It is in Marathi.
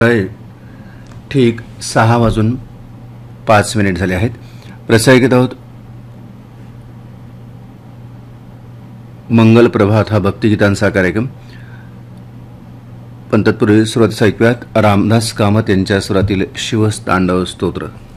आहे. ठीक 6:05 झाले आहेत. प्रसारित आहोत मंगल प्रभात हा भक्तिगीतांचा कार्यक्रम. पण तत्पूर्वी सुरुवातीस ऐकूयात रामदास कामत यांच्या स्वरातील शिवतांडव स्तोत्र.